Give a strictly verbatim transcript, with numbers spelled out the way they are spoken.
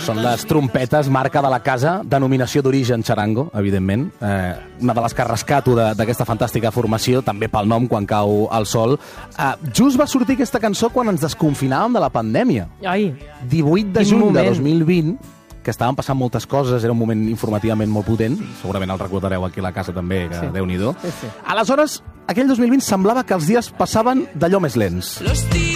són les trompetes, marca de la casa, denominació d'origen Charango, evidentment. Eh, una de les que rescato d'aquesta fantàstica formació, també pel nom, Quan cau el sol. Eh, just va sortir aquesta cançó quan ens desconfinàvem de la pandèmia. Ai, divuit de quin juny moment. de dos mil vint, que estaven passant moltes coses, era un moment informativament molt potent, segurament el recordareu aquí a la casa també, que Sí. Déu-n'hi-do. Sí, sí. Aleshores, aquell dos mil vint semblava que els dies passaven d'allò més lents. Los días